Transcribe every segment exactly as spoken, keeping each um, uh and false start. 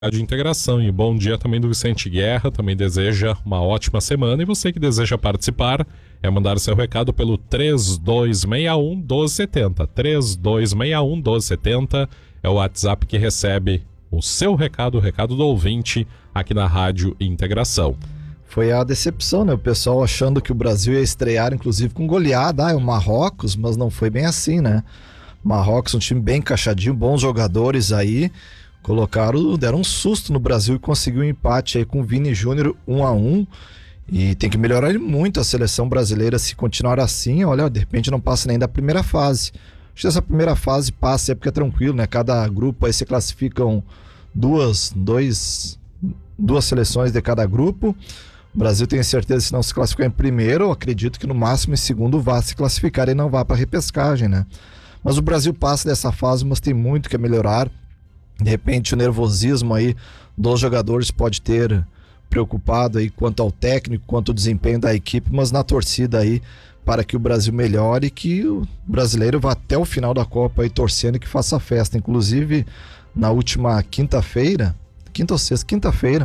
de integração. E bom dia também do Vicente Guerra, também deseja uma ótima semana. E você que deseja participar, é mandar seu recado pelo três dois seis um, um dois sete zero. três dois seis um, um dois sete zero é o WhatsApp que recebe o seu recado, o recado do ouvinte aqui na Rádio Integração. Foi a decepção, né? O pessoal achando que o Brasil ia estrear, inclusive, com goleada. Ah, é o Marrocos, mas não foi bem assim, né? Marrocos, um time bem encaixadinho, bons jogadores aí. Colocaram, deram um susto no Brasil e conseguiu um empate aí com o Vini Júnior um a um. E tem que melhorar muito a seleção brasileira se continuar assim. Olha, de repente não passa nem da primeira fase. Acho que essa primeira fase passa é porque é tranquilo, né? Cada grupo aí se classificam duas, dois, duas seleções de cada grupo. O Brasil tem certeza que se não se classificar em primeiro, eu acredito que no máximo em segundo vá se classificar e não vá para repescagem, né? Mas o Brasil passa dessa fase, mas tem muito que melhorar. De repente o nervosismo aí dos jogadores pode ter preocupado aí quanto ao técnico, quanto ao desempenho da equipe, mas na torcida aí para que o Brasil melhore e que o brasileiro vá até o final da Copa aí torcendo e que faça festa. Inclusive na última quinta-feira, quinta ou sexta, quinta-feira,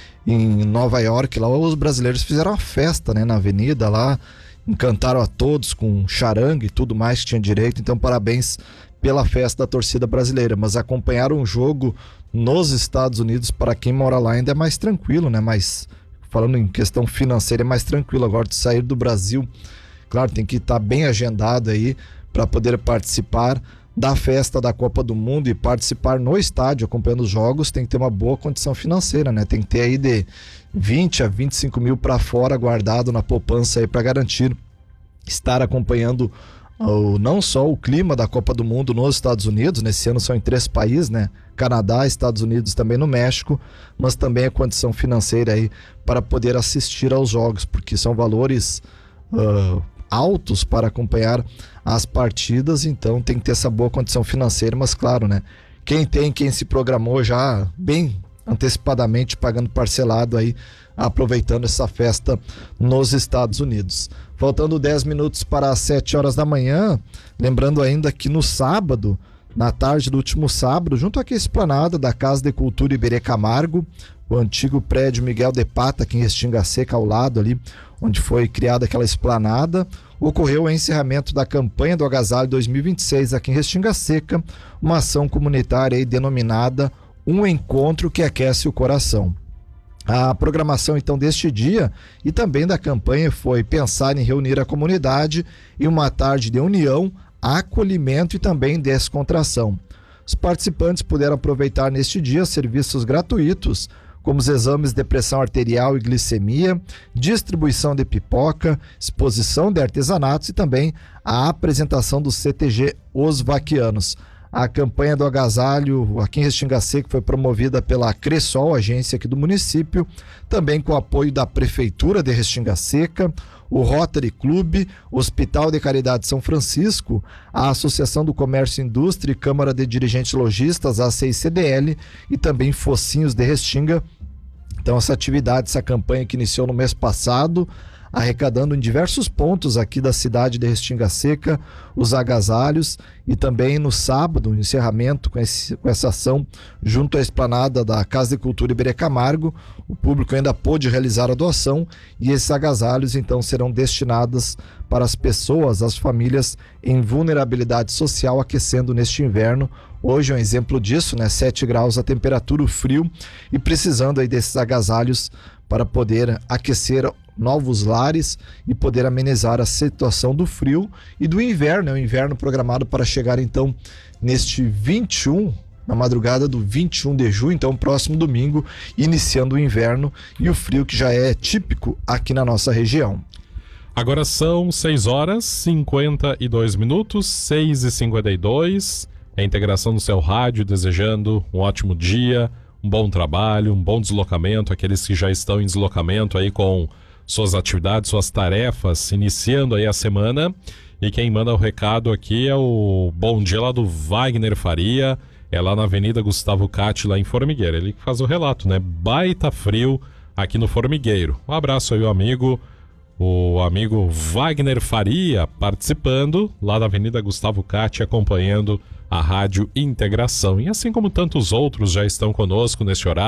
em Nova York, lá os brasileiros fizeram uma festa, né, na avenida lá, encantaram a todos com charangue e tudo mais que tinha direito. Então parabéns pela festa da torcida brasileira, mas acompanhar um jogo nos Estados Unidos para quem mora lá ainda é mais tranquilo, né? Mas falando em questão financeira é mais tranquilo. Agora de sair do Brasil, claro, tem que estar bem agendado aí para poder participar da festa da Copa do Mundo e participar no estádio acompanhando os jogos. Tem que ter uma boa condição financeira, né? Tem que ter aí de vinte a vinte e cinco mil para fora guardado na poupança aí para garantir estar acompanhando o, não só o clima da Copa do Mundo nos Estados Unidos. Nesse ano são em três países, né? Canadá, Estados Unidos, também no México, mas também a condição financeira aí para poder assistir aos jogos, porque são valores uh, altos para acompanhar as partidas. Então tem que ter essa boa condição financeira, mas claro, né? Quem tem, quem se programou já bem antecipadamente, pagando parcelado aí, aproveitando essa festa nos Estados Unidos. Faltando dez minutos para as sete horas da manhã, lembrando ainda que no sábado, na tarde do último sábado, junto aqui à esplanada da Casa de Cultura Iberê Camargo, o antigo prédio Miguel de Pata, aqui em Restinga Seca, ao lado ali, onde foi criada aquela esplanada, ocorreu o encerramento da campanha do Agasalho dois mil e vinte e seis aqui em Restinga Seca, uma ação comunitária aí denominada Um Encontro que Aquece o Coração. A programação então deste dia e também da campanha foi pensar em reunir a comunidade em uma tarde de união, acolhimento e também descontração. Os participantes puderam aproveitar neste dia serviços gratuitos, como os exames de pressão arterial e glicemia, distribuição de pipoca, exposição de artesanatos e também a apresentação do C T G Os Vaquianos. A campanha do agasalho aqui em Restinga Seca foi promovida pela Cressol, agência aqui do município, também com o apoio da Prefeitura de Restinga Seca, o Rotary Clube, o Hospital de Caridade São Francisco, a Associação do Comércio e Indústria e Câmara de Dirigentes Lojistas, a C I C D L, e também Focinhos de Restinga. Então essa atividade, essa campanha que iniciou no mês passado, arrecadando em diversos pontos aqui da cidade de Restinga Seca os agasalhos, e também no sábado, encerramento com, esse, com essa ação junto à esplanada da Casa de Cultura Iberê Camargo, o público ainda pôde realizar a doação e esses agasalhos então serão destinados para as pessoas, as famílias em vulnerabilidade social, aquecendo neste inverno. Hoje é um exemplo disso, né? sete graus a temperatura, o frio, e precisando aí desses agasalhos para poder aquecer novos lares e poder amenizar a situação do frio e do inverno. É o inverno programado para chegar então neste vinte e um, na madrugada do vinte e um de junho, então próximo domingo, iniciando o inverno e o frio que já é típico aqui na nossa região. Agora são seis horas e cinquenta e dois minutos, seis e cinquenta e dois, é a integração do seu rádio, desejando um ótimo dia, um bom trabalho, um bom deslocamento, aqueles que já estão em deslocamento aí com suas atividades, suas tarefas, iniciando aí a semana. E quem manda o recado aqui é o bom dia lá do Wagner Faria, é lá na Avenida Gustavo Catti, lá em Formigueiro. Ele que faz o relato, né? Baita frio aqui no Formigueiro. Um abraço aí, o amigo, o amigo Wagner Faria, participando lá da Avenida Gustavo Catti, acompanhando a Rádio Integração. E assim como tantos outros já estão conosco neste horário,